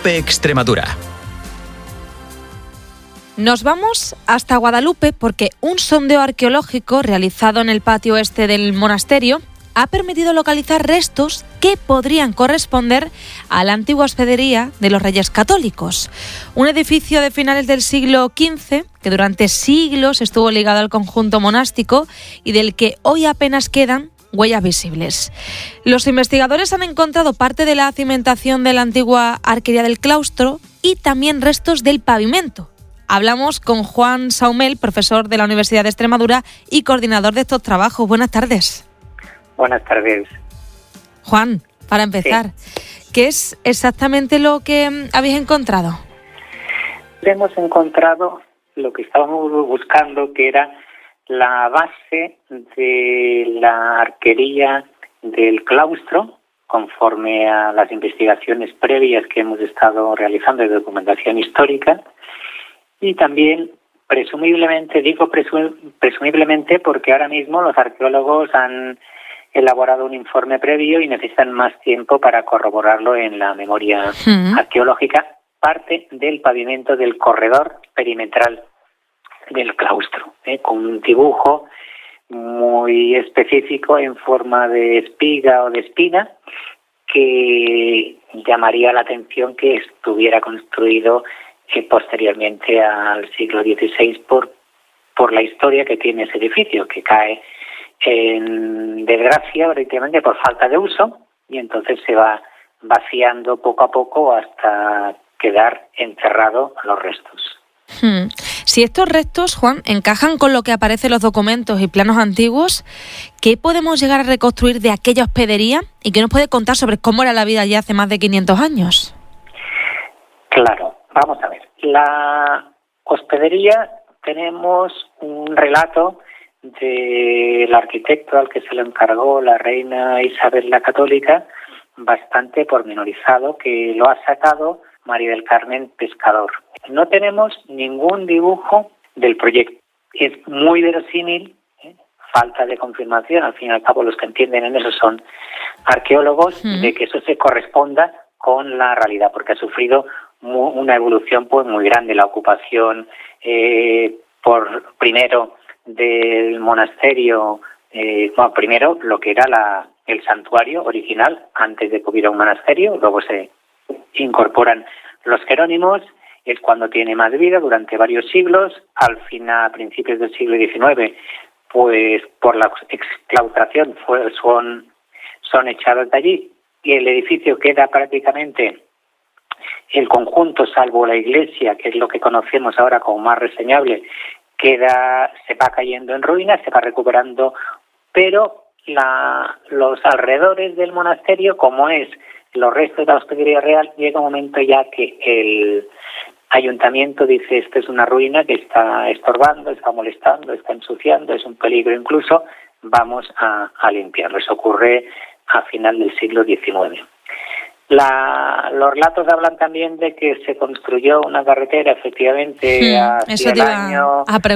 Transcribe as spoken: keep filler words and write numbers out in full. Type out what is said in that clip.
Guadalupe, Extremadura. Nos vamos hasta Guadalupe porque un sondeo arqueológico realizado en el patio este del monasterio ha permitido localizar restos que podrían corresponder a la antigua hospedería de los Reyes Católicos. Un edificio de finales del siglo quince que durante siglos estuvo ligado al conjunto monástico y del que hoy apenas quedan huellas visibles. Los investigadores han encontrado parte de la cimentación de la antigua arquería del claustro y también restos del pavimento. Hablamos con Juan Saumell, profesor de la Universidad de Extremadura y coordinador de estos trabajos. Buenas tardes. Buenas tardes. Juan, para empezar, sí. ¿Qué es exactamente lo que habéis encontrado? Hemos encontrado lo que estábamos buscando, que era la base de la arquería del claustro, conforme a las investigaciones previas que hemos estado realizando de documentación histórica, y también presumiblemente, digo presu- presumiblemente porque ahora mismo los arqueólogos han elaborado un informe previo y necesitan más tiempo para corroborarlo en la memoria uh-huh. arqueológica, parte del pavimento del corredor perimetral del claustro, ¿eh? con un dibujo muy específico en forma de espiga o de espina que llamaría la atención que estuviera construido eh, posteriormente al siglo dieciséis por, por la historia que tiene ese edificio, que cae en desgracia prácticamente por falta de uso y entonces se va vaciando poco a poco hasta quedar enterrado a los restos. Hmm. Si estos restos, Juan, encajan con lo que aparece en los documentos y planos antiguos, ¿qué podemos llegar a reconstruir de aquella hospedería y qué nos puede contar sobre cómo era la vida allí hace más de quinientos años? Claro, vamos a ver. La hospedería, tenemos un relato del arquitecto al que se lo encargó la reina Isabel la Católica, bastante pormenorizado, que lo ha sacado María del Carmen Pescador. No tenemos ningún dibujo del proyecto. Es muy verosímil, ¿eh? falta de confirmación, al fin y al cabo los que entienden en eso son arqueólogos, uh-huh. de que eso se corresponda con la realidad, porque ha sufrido mu- una evolución pues muy grande, la ocupación eh, por primero del monasterio, eh, bueno, primero lo que era la, el santuario original antes de que hubiera un monasterio, luego se incorporan los jerónimos, es cuando tiene más vida durante varios siglos, al final, a principios del siglo diecinueve, pues por la exclaustración fue, son, son echados de allí y el edificio queda prácticamente el conjunto, salvo la iglesia, que es lo que conocemos ahora como más reseñable, queda, se va cayendo en ruinas, se va recuperando, pero la, los alrededores del monasterio, como es los restos de la hospedería real, llega un momento ya que el ayuntamiento dice esto es una ruina que está estorbando, está molestando, está ensuciando, es un peligro incluso, vamos a, a limpiarlo. Eso ocurre a final del siglo diecinueve. La, los relatos hablan también de que se construyó una carretera efectivamente hmm, hacia el año